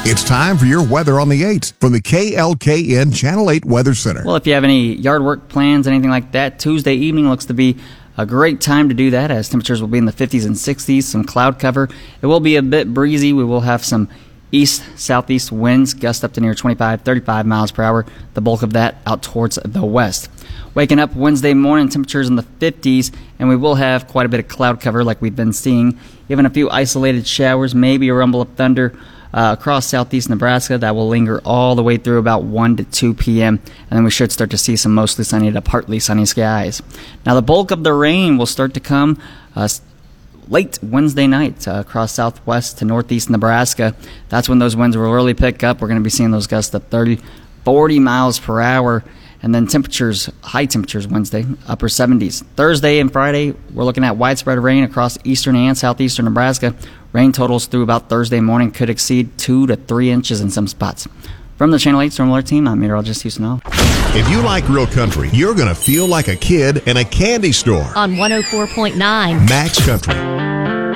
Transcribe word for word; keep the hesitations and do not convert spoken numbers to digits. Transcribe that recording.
It's time for your weather on the eights from the K L K N Channel eight Weather Center. Well, if you have any yard work plans, anything like that, Tuesday evening looks to be a great time to do that, as temperatures will be in the fifties and sixties, some cloud cover. It will be a bit breezy. We will have some east-southeast winds, gust up to near twenty-five, thirty-five miles per hour, the bulk of that out towards the west. Waking up Wednesday morning, temperatures in the fifties, and we will have quite a bit of cloud cover like we've been seeing. Even a few isolated showers, maybe a rumble of thunder uh, across southeast Nebraska that will linger all the way through about one to two p.m., and then we should start to see some mostly sunny to partly sunny skies. Now, the bulk of the rain will start to come uh, late Wednesday night uh, across southwest to northeast Nebraska. That's when those winds will really pick up. We're going to be seeing those gusts up thirty, forty miles per hour. And then temperatures, high temperatures Wednesday, upper seventies. Thursday and Friday, we're looking at widespread rain across eastern and southeastern Nebraska. Rain totals through about Thursday morning could exceed two to three inches in some spots. From the Channel eight Storm Alert team, I'm meteorologist Houston Hall. If you like real country, you're going to feel like a kid in a candy store. On one oh four point nine Max Country.